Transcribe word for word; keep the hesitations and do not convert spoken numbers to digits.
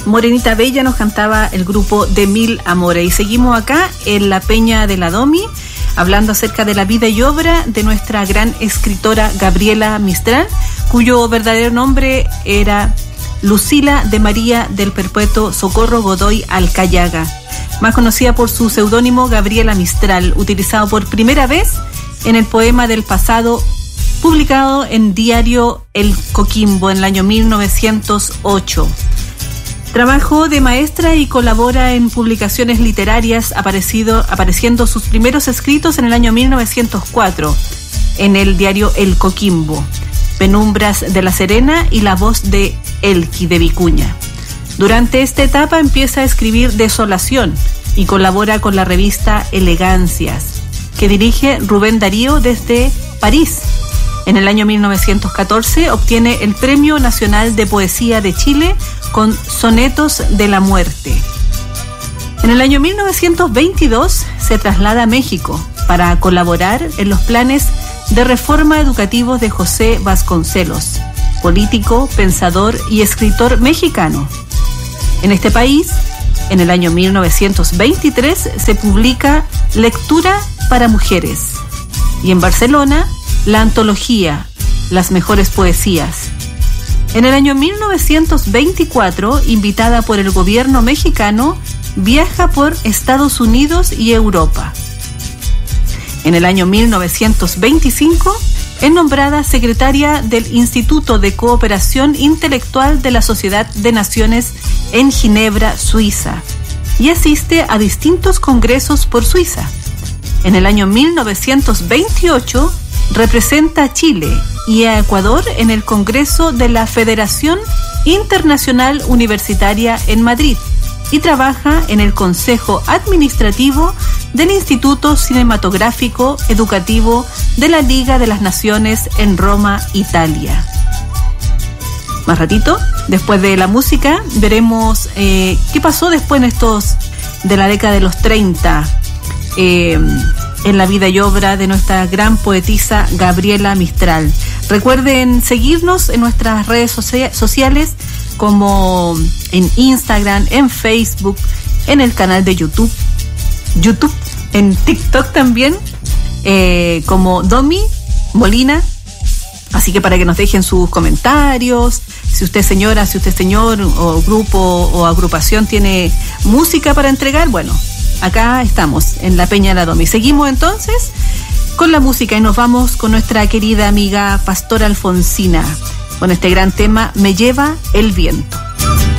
Morenita Bella nos cantaba el grupo de Mil Amores. Y seguimos acá en la Peña de la Domi, hablando acerca de la vida y obra de nuestra gran escritora Gabriela Mistral, cuyo verdadero nombre era Lucila de María del Perpetuo Socorro Godoy Alcayaga, más conocida por su seudónimo Gabriela Mistral, utilizado por primera vez en el poema del pasado, publicado en diario El Coquimbo en el año mil novecientos ocho. Trabajó de maestra y colabora en publicaciones literarias, aparecido, apareciendo sus primeros escritos en el año mil novecientos cuatro en el diario El Coquimbo, Penumbras de la Serena y La Voz de Elqui de Vicuña. Durante esta etapa empieza a escribir Desolación y colabora con la revista Elegancias, que dirige Rubén Darío desde París. En el año mil novecientos catorce obtiene el Premio Nacional de Poesía de Chile con Sonetos de la Muerte. En el año mil novecientos veintidós se traslada a México para colaborar en los planes de reforma educativos de José Vasconcelos, político, pensador y escritor mexicano. En este país, en el año mil novecientos veintitrés, se publica Lectura para Mujeres, y en Barcelona, la antología Las Mejores Poesías. En el año mil novecientos veinticuatro, invitada por el gobierno mexicano, viaja por Estados Unidos y Europa. En el año mil novecientos veinticinco, es nombrada secretaria del Instituto de Cooperación Intelectual de la Sociedad de Naciones en Ginebra, Suiza, y asiste a distintos congresos por Suiza. En el año mil novecientos veintiocho, representa a Chile y a Ecuador en el Congreso de la Federación Internacional Universitaria en Madrid y trabaja en el Consejo Administrativo del Instituto Cinematográfico Educativo de la Liga de las Naciones en Roma, Italia. Más ratito, después de la música, veremos eh, qué pasó después en estos de la década de los treinta, eh, en la vida y obra de nuestra gran poetisa Gabriela Mistral. Recuerden seguirnos en nuestras redes socia- sociales como en Instagram, en Facebook, en el canal de YouTube, YouTube, en TikTok también, eh, como Domi Molina. Así que para que nos dejen sus comentarios, si usted señora, si usted señor o grupo o agrupación tiene música para entregar, bueno, acá estamos en la Peña de la Domi. Seguimos entonces con la música y nos vamos con nuestra querida amiga Pastora Alfonsina con este gran tema Me lleva el viento.